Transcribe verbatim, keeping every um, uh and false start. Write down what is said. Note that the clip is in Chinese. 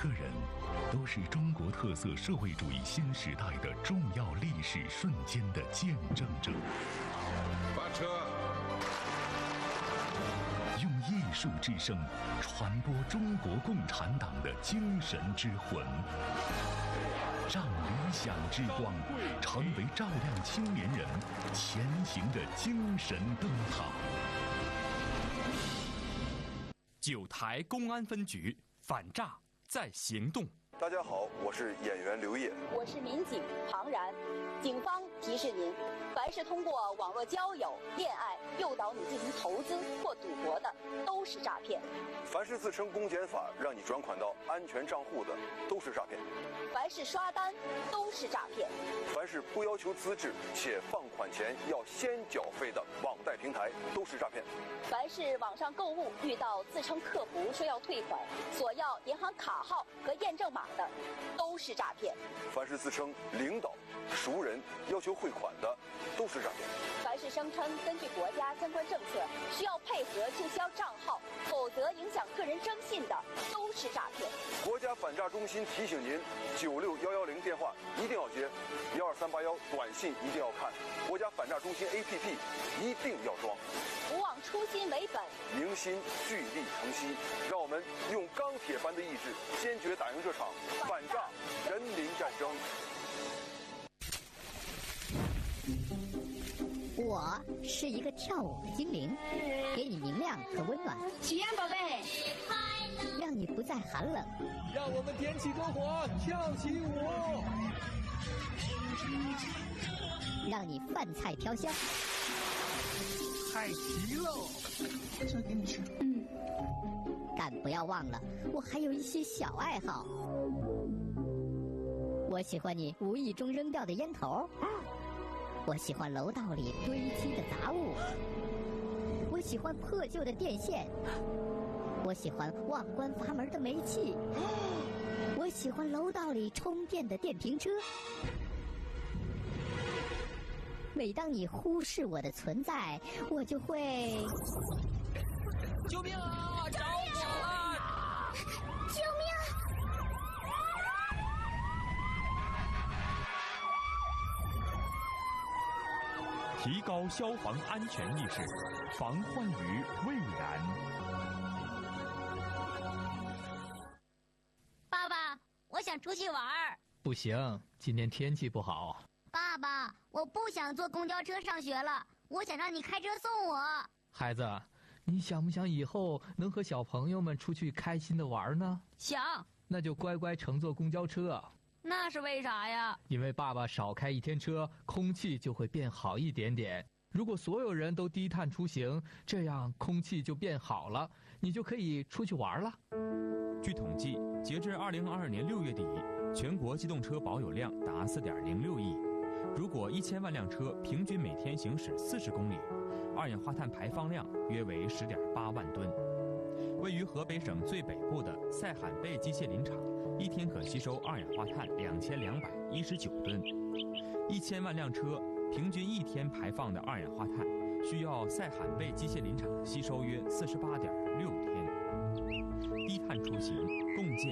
个人，都是中国特色社会主义新时代的重要历史瞬间的见证者。 发车！ 用艺术之声传播中国共产党的精神之魂，让理想之光成为照亮青年人前行的精神灯塔。 九台公安分局反诈在行动。 大家好，我是演员刘烨， 我是民警庞然。警方提示您，凡是通过网络交友、恋爱诱导你进行投资或赌博的，都是诈骗； 凡是自称公检法让你转款到安全账户的，都是诈骗； 凡是刷单，都是诈骗； 凡是不要求资质且放款前要先缴费的网贷平台，都是诈骗； 凡是网上购物遇到自称客服说要退款，索要银行卡号和验证码的，都是诈骗； 凡是自称领导、熟人要求汇款的，都是诈骗； 凡是声称根据国家相关政策需要配合注销账号，否则影响个人征信的，都是诈骗。 国家反诈中心提醒您：九六幺幺零电话一定要接，幺二三八幺短信一定要看，国家反诈中心 A P P 一定要装。 不忘初心为本， 凝心聚力同心，让我们用钢铁般的意志，坚决打赢这场反诈人民战争。 我是一个跳舞的精灵，给你明亮和温暖。 许愿宝贝， 让你不再寒冷。 让我们点起篝火，跳起舞。 让你饭菜飘香。 太齐喽！ 这给你吃。 嗯。但不要忘了，我还有一些小爱好。我喜欢你无意中扔掉的烟头。我喜欢楼道里堆积的杂物，我喜欢破旧的电线，我喜欢忘关阀门的煤气，我喜欢楼道里充电的电瓶车。每当你忽视我的存在，我就会…… 救命啊！着火了！ 救命！ 提高消防安全意识，防患于未然。 爸爸，我想出去玩儿。 不行，今天天气不好。 爸爸，我不想坐公交车上学了，我想让你开车送我。 孩子，你想不想以后能和小朋友们出去开心的玩呢？ 想。 那就乖乖乘坐公交车。 那是为啥呀？ 因为爸爸少开一天车，空气就会变好一点点。如果所有人都低碳出行，这样空气就变好了，你就可以出去玩了。 据统计，截至二零二二年六月底，全国机动车保有量达四点零六亿。如果一千万辆车平均每天行驶四十公里，二氧化碳排放量约为十点八万吨。位于河北省最北部的塞罕贝机械林场，一天可吸收二氧化碳两千两百一十九吨。一千万辆车平均一天排放的二氧化碳，需要塞罕贝机械林场吸收约四十八点六天。低碳出行，共建